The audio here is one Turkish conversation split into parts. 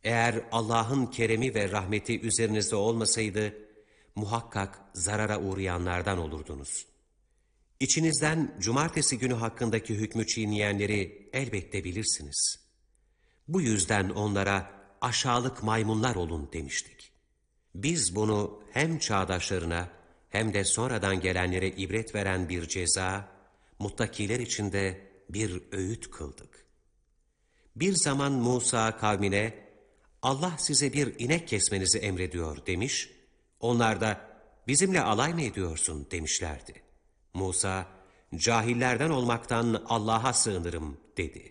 Eğer Allah'ın keremi ve rahmeti üzerinizde olmasaydı, muhakkak zarara uğrayanlardan olurdunuz. İçinizden cumartesi günü hakkındaki hükmü çiğneyenleri elbette bilirsiniz. Bu yüzden onlara aşağılık maymunlar olun demiştik. Biz bunu hem çağdaşlarına hem de sonradan gelenlere ibret veren bir ceza, muttakiler için de bir öğüt kıldık. Bir zaman Musa kavmine, Allah size bir inek kesmenizi emrediyor demiş, onlar da bizimle alay mı ediyorsun demişlerdi. Musa, cahillerden olmaktan Allah'a sığınırım dedi.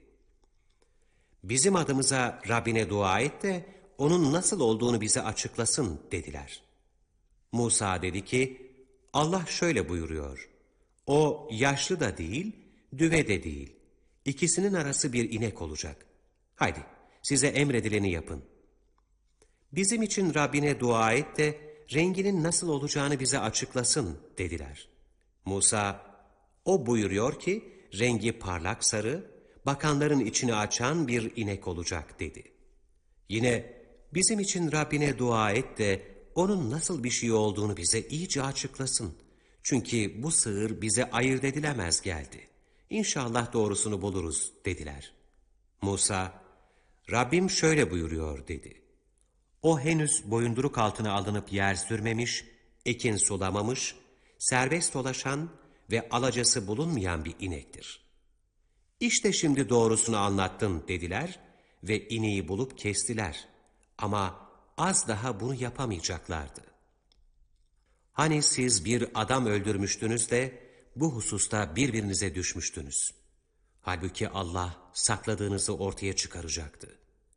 Bizim adımıza Rabbine dua et de onun nasıl olduğunu bize açıklasın dediler. Musa dedi ki, Allah şöyle buyuruyor, o yaşlı da değil, düve de değil, İkisinin arası bir inek olacak. Haydi size emredileni yapın. Bizim için Rabbine dua et de renginin nasıl olacağını bize açıklasın dediler. Musa, o buyuruyor ki rengi parlak sarı, bakanların içini açan bir inek olacak dedi. Yine bizim için Rabbine dua et de onun nasıl bir şey olduğunu bize iyice açıklasın. Çünkü bu sığır bize ayırt edilemez geldi. İnşallah doğrusunu buluruz dediler. Musa, Rabbim şöyle buyuruyor dedi. O henüz boyunduruk altına alınıp yer sürmemiş, ekin sulamamış, serbest dolaşan ve alacası bulunmayan bir inektir. İşte şimdi doğrusunu anlattın dediler ve ineği bulup kestiler. Ama az daha bunu yapamayacaklardı. Hani siz bir adam öldürmüştünüz de bu hususta birbirinize düşmüştünüz. Halbuki Allah sakladığınızı ortaya çıkaracaktı.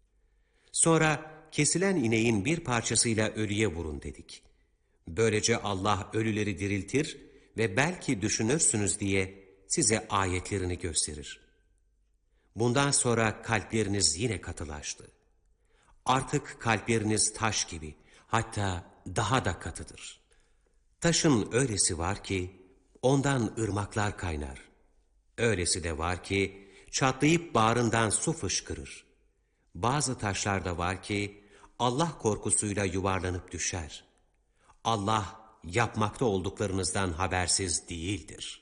Sonra kesilen ineğin bir parçasıyla ölüye vurun dedik. Böylece Allah ölüleri diriltir ve belki düşünürsünüz diye size ayetlerini gösterir. Bundan sonra kalpleriniz yine katılaştı. Artık kalpleriniz taş gibi, hatta daha da katıdır. Taşın öylesi var ki ondan ırmaklar kaynar. Öylesi de var ki çatlayıp bağrından su fışkırır. Bazı taşlar da var ki Allah korkusuyla yuvarlanıp düşer. Allah yapmakta olduklarınızdan habersiz değildir.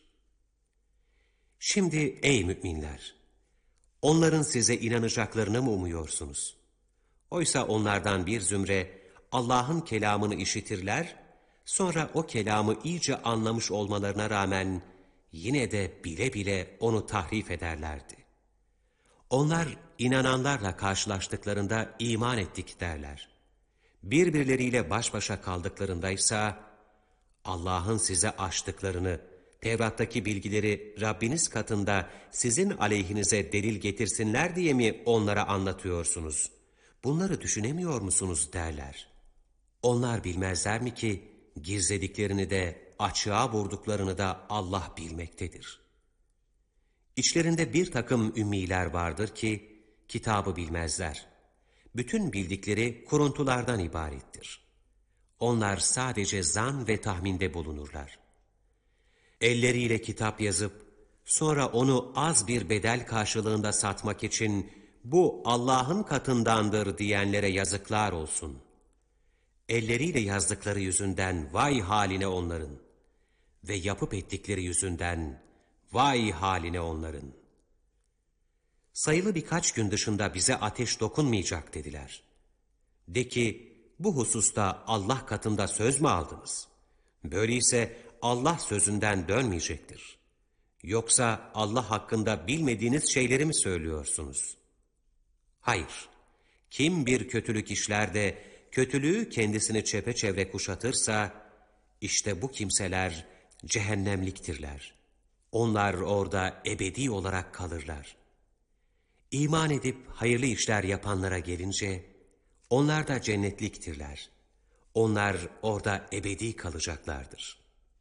Şimdi ey müminler, onların size inanacaklarını mı umuyorsunuz? Oysa onlardan bir zümre Allah'ın kelamını işitirler, sonra o kelamı iyice anlamış olmalarına rağmen yine de bile bile onu tahrif ederlerdi. Onlar inananlarla karşılaştıklarında iman ettik derler. Birbirleriyle baş başa kaldıklarındaysa Allah'ın size açtıklarını, Tevrat'taki bilgileri Rabbiniz katında sizin aleyhinize delil getirsinler diye mi onlara anlatıyorsunuz? Bunları düşünemiyor musunuz derler. Onlar bilmezler mi ki gizlediklerini de açığa vurduklarını da Allah bilmektedir. İçlerinde bir takım ümmiler vardır ki kitabı bilmezler. Bütün bildikleri kuruntulardan ibarettir. Onlar sadece zan ve tahminde bulunurlar. Elleriyle kitap yazıp sonra onu az bir bedel karşılığında satmak için bu Allah'ın katındandır diyenlere yazıklar olsun. Elleriyle yazdıkları yüzünden vay haline onların ve yapıp ettikleri yüzünden vay haline onların. Sayılı birkaç gün dışında bize ateş dokunmayacak dediler. De ki bu hususta Allah katında söz mü aldınız? Böyleyse Allah sözünden dönmeyecektir. Yoksa Allah hakkında bilmediğiniz şeyleri mi söylüyorsunuz? Hayır, kim bir kötülük işler de kötülüğü kendisini çepeçevre kuşatırsa, işte bu kimseler cehennemliktirler. Onlar orada ebedi olarak kalırlar. İman edip hayırlı işler yapanlara gelince, onlar da cennetliktirler. Onlar orada ebedi kalacaklardır.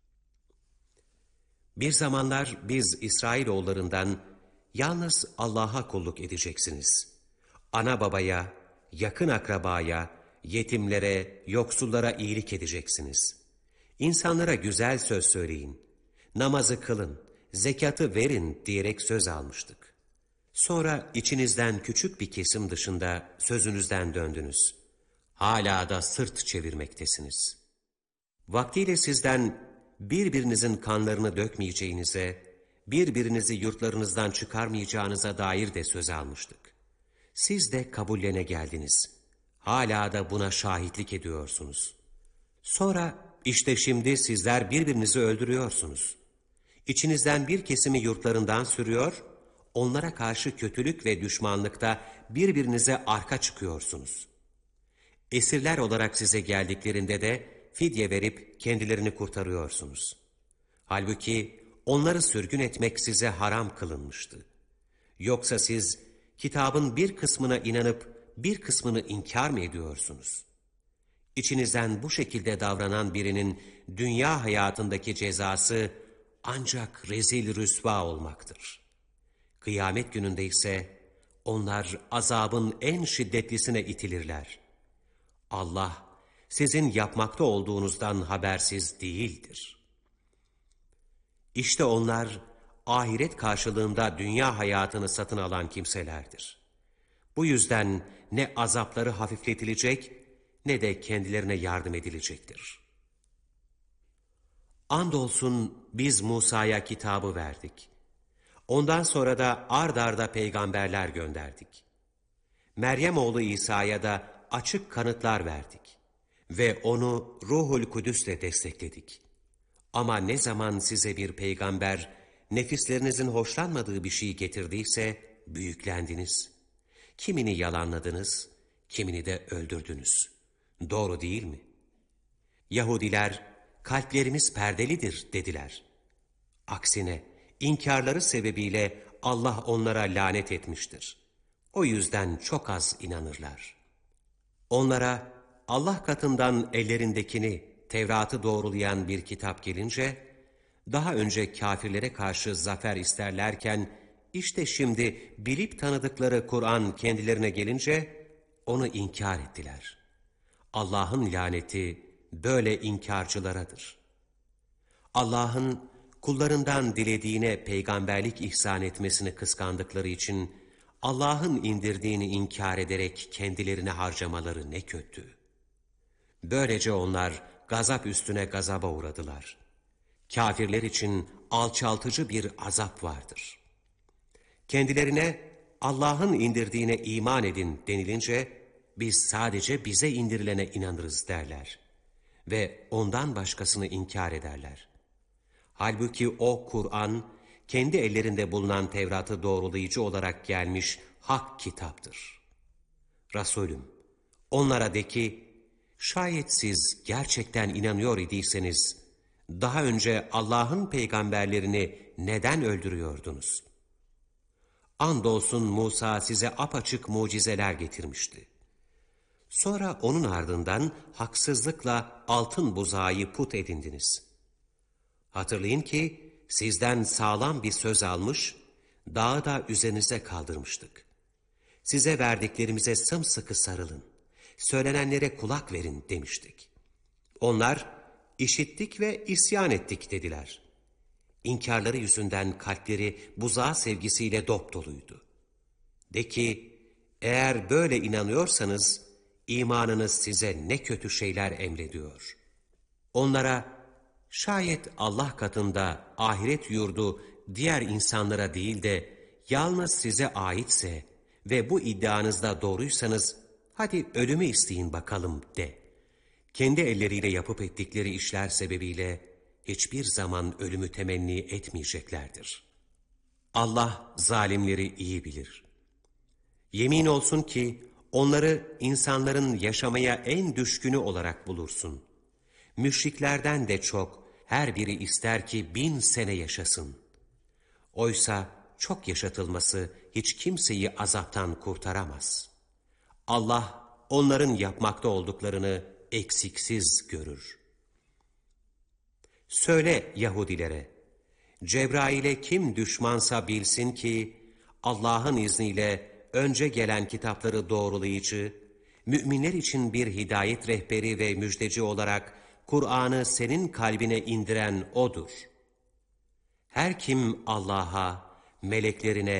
Bir zamanlar biz İsrailoğullarından yalnız Allah'a kulluk edeceksiniz. Ana babaya, yakın akrabaya, yetimlere, yoksullara iyilik edeceksiniz. İnsanlara güzel söz söyleyin, namazı kılın, zekatı verin diyerek söz almıştık. Sonra içinizden küçük bir kesim dışında sözünüzden döndünüz. Hala da sırt çevirmektesiniz. Vaktiyle sizden birbirinizin kanlarını dökmeyeceğinize, birbirinizi yurtlarınızdan çıkarmayacağınıza dair de söz almıştık. Siz de kabullene geldiniz. Hala da buna şahitlik ediyorsunuz. Sonra işte şimdi sizler birbirinizi öldürüyorsunuz. İçinizden bir kesimi yurtlarından sürüyor, onlara karşı kötülük ve düşmanlıkta birbirinize arka çıkıyorsunuz. Esirler olarak size geldiklerinde de fidye verip kendilerini kurtarıyorsunuz. Halbuki onları sürgün etmek size haram kılınmıştı. Yoksa siz kitabın bir kısmına inanıp bir kısmını inkar mı ediyorsunuz? İçinizden bu şekilde davranan birinin dünya hayatındaki cezası ancak rezil rüsva olmaktır. Kıyamet gününde ise onlar azabın en şiddetlisine itilirler. Allah sizin yapmakta olduğunuzdan habersiz değildir. İşte onlar ahiret karşılığında dünya hayatını satın alan kimselerdir. Bu yüzden ne azapları hafifletilecek ne de kendilerine yardım edilecektir. Andolsun biz Musa'ya kitabı verdik. Ondan sonra da ard arda peygamberler gönderdik. Meryem oğlu İsa'ya da açık kanıtlar verdik. Ve onu Ruhul Kudüs'le destekledik. Ama ne zaman size bir peygamber nefislerinizin hoşlanmadığı bir şey getirdiyse büyüklendiniz. Kimini yalanladınız, kimini de öldürdünüz. Doğru değil mi? Yahudiler kalplerimiz perdelidir dediler. Aksine inkarları sebebiyle Allah onlara lanet etmiştir. O yüzden çok az inanırlar. Onlara Allah katından ellerindekini, Tevrat'ı doğrulayan bir kitap gelince, daha önce kafirlere karşı zafer isterlerken, işte şimdi bilip tanıdıkları Kur'an kendilerine gelince, onu inkar ettiler. Allah'ın laneti böyle inkarcılaradır. Allah'ın kullarından dilediğine peygamberlik ihsan etmesini kıskandıkları için, Allah'ın indirdiğini inkar ederek kendilerine harcamaları ne kötü. Böylece onlar gazap üstüne gazaba uğradılar. Kafirler için alçaltıcı bir azap vardır. Kendilerine Allah'ın indirdiğine iman edin denilince, biz sadece bize indirilene inanırız derler. Ve ondan başkasını inkar ederler. Halbuki o Kur'an, kendi ellerinde bulunan Tevrat'ı doğrulayıcı olarak gelmiş hak kitaptır. Resulüm, onlara de ki, şayet siz gerçekten inanıyor idiyseniz, daha önce Allah'ın peygamberlerini neden öldürüyordunuz? Andolsun Musa size apaçık mucizeler getirmişti. Sonra onun ardından haksızlıkla altın buzağı put edindiniz. Hatırlayın ki sizden sağlam bir söz almış, dağı da üzerinize kaldırmıştık. Size verdiklerimize sımsıkı sarılın, söylenenlere kulak verin demiştik. Onlar, işittik ve isyan ettik dediler. İnkarları yüzünden kalpleri buzağı sevgisiyle dopdoluydu. De ki, eğer böyle inanıyorsanız, imanınız size ne kötü şeyler emrediyor. Onlara, şayet Allah katında ahiret yurdu diğer insanlara değil de yalnız size aitse ve bu iddianızda doğruysanız hadi ölümü isteyin bakalım de. Kendi elleriyle yapıp ettikleri işler sebebiyle hiçbir zaman ölümü temenni etmeyeceklerdir. Allah zalimleri iyi bilir. Yemin olsun ki onları insanların yaşamaya en düşkünü olarak bulursun. Müşriklerden de çok her biri ister ki 1000 sene yaşasın. Oysa çok yaşatılması hiç kimseyi azaptan kurtaramaz. Allah onların yapmakta olduklarını eksiksiz görür. Söyle Yahudilere, Cebrail'e kim düşmansa bilsin ki Allah'ın izniyle önce gelen kitapları doğrulayıcı, müminler için bir hidayet rehberi ve müjdeci olarak Kur'an'ı senin kalbine indiren O'dur. Her kim Allah'a, meleklerine,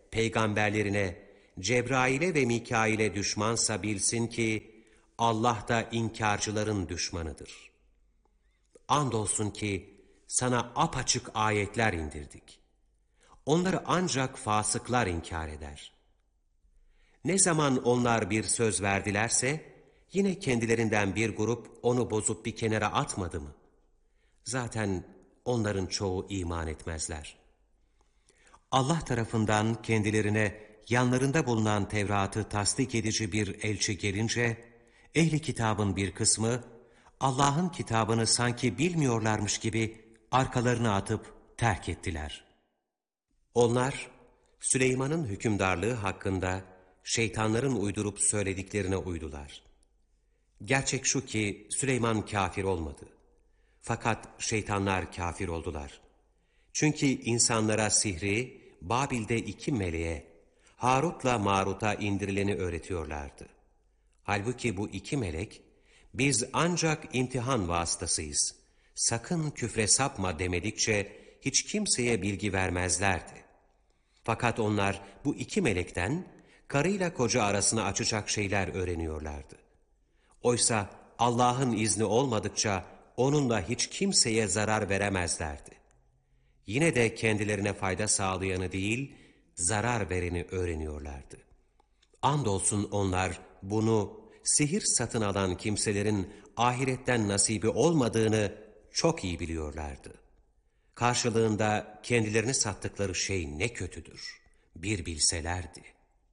peygamberlerine, Cebrail'e ve Mikail'e düşmansa bilsin ki Allah da inkarcıların düşmanıdır. Andolsun ki sana apaçık ayetler indirdik. Onları ancak fasıklar inkar eder. Ne zaman onlar bir söz verdilerse, yine kendilerinden bir grup onu bozup bir kenara atmadı mı? Zaten onların çoğu iman etmezler. Allah tarafından kendilerine yanlarında bulunan Tevrat'ı tasdik edici bir elçi gelince, ehli kitabın bir kısmı, Allah'ın kitabını sanki bilmiyorlarmış gibi arkalarına atıp terk ettiler. Onlar, Süleyman'ın hükümdarlığı hakkında şeytanların uydurup söylediklerine uydular. Gerçek şu ki Süleyman kafir olmadı. Fakat şeytanlar kafir oldular. Çünkü insanlara sihri Babil'de 2 meleğe, Harut'la Marut'a indirileni öğretiyorlardı. Halbuki bu 2 melek, biz ancak imtihan vasıtasıyız, sakın küfre sapma demedikçe hiç kimseye bilgi vermezlerdi. Fakat onlar bu 2 melekten karıyla koca arasını açacak şeyler öğreniyorlardı. Oysa Allah'ın izni olmadıkça onunla hiç kimseye zarar veremezlerdi. Yine de kendilerine fayda sağlayanı değil, zarar vereni öğreniyorlardı. Andolsun onlar bunu sihir satın alan kimselerin ahiretten nasibi olmadığını çok iyi biliyorlardı. Karşılığında kendilerini sattıkları şey ne kötüdür, bir bilselerdi.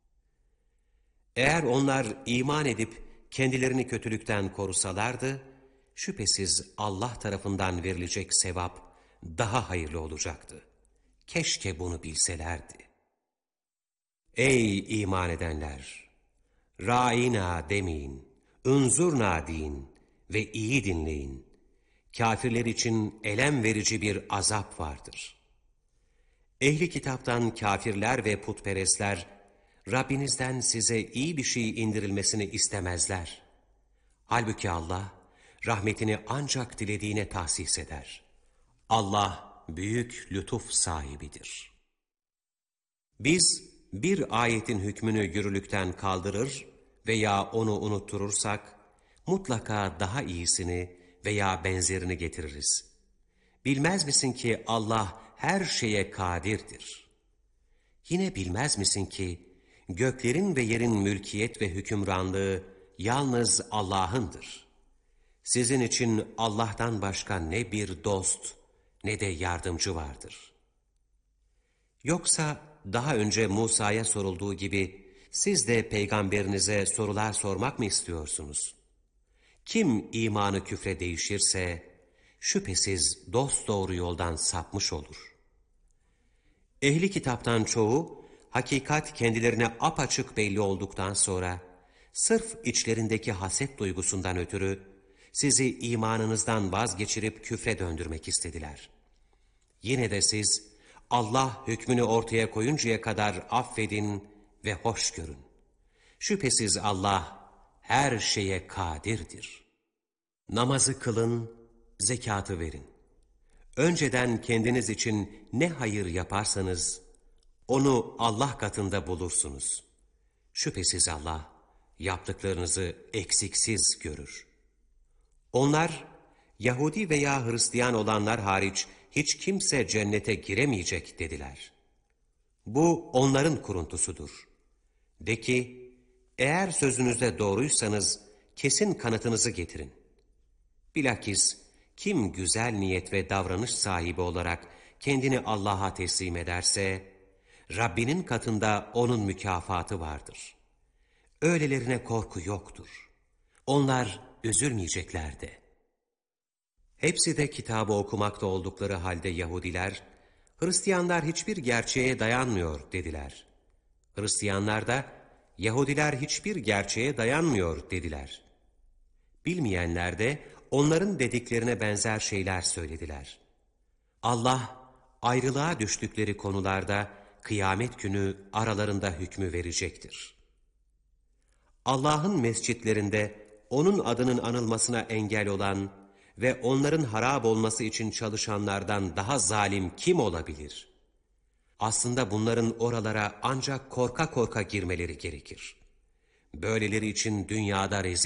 Eğer onlar iman edip kendilerini kötülükten korusalardı, şüphesiz Allah tarafından verilecek sevap daha hayırlı olacaktı. Keşke bunu bilselerdi. Ey iman edenler! Ra'ina demeyin, unzurna deyin ve iyi dinleyin. Kafirler için elem verici bir azap vardır. Ehli kitaptan kafirler ve putperestler, Rabbinizden size iyi bir şey indirilmesini istemezler. Halbuki Allah, rahmetini ancak dilediğine tahsis eder. Allah büyük lütuf sahibidir. Biz bir ayetin hükmünü yürürlükten kaldırır veya onu unutturursak, mutlaka daha iyisini veya benzerini getiririz. Bilmez misin ki Allah her şeye kadirdir? Yine bilmez misin ki göklerin ve yerin mülkiyet ve hükümranlığı yalnız Allah'ındır. Sizin için Allah'tan başka ne bir dost ne de yardımcı vardır. Yoksa daha önce Musa'ya sorulduğu gibi siz de peygamberinize sorular sormak mı istiyorsunuz? Kim imanı küfre değişirse şüphesiz dosdoğru yoldan sapmış olur. Ehli kitaptan çoğu hakikat kendilerine apaçık belli olduktan sonra sırf içlerindeki haset duygusundan ötürü sizi imanınızdan vazgeçirip küfre döndürmek istediler. Yine de siz Allah hükmünü ortaya koyuncaya kadar affedin ve hoş görün. Şüphesiz Allah her şeye kadirdir. Namazı kılın, zekatı verin. Önceden kendiniz için ne hayır yaparsanız onu Allah katında bulursunuz. Şüphesiz Allah yaptıklarınızı eksiksiz görür. Onlar Yahudi veya Hristiyan olanlar hariç hiç kimse cennete giremeyecek dediler. Bu onların kuruntusudur. De ki, eğer sözünüzde doğruysanız kesin kanıtınızı getirin. Bilakis kim güzel niyet ve davranış sahibi olarak kendini Allah'a teslim ederse, Rabbinin katında onun mükafatı vardır. Öylelerine korku yoktur. Onlar üzülmeyecekler de. Hepsi de kitabı okumakta oldukları halde Yahudiler, Hristiyanlar hiçbir gerçeğe dayanmıyor dediler. Hristiyanlar da, Yahudiler hiçbir gerçeğe dayanmıyor dediler. Bilmeyenler de onların dediklerine benzer şeyler söylediler. Allah, ayrılığa düştükleri konularda kıyamet günü aralarında hükmü verecektir. Allah'ın mescitlerinde onun adının anılmasına engel olan ve onların harap olması için çalışanlardan daha zalim kim olabilir? Aslında bunların oralara ancak korka korka girmeleri gerekir. Böyleleri için dünyada rezil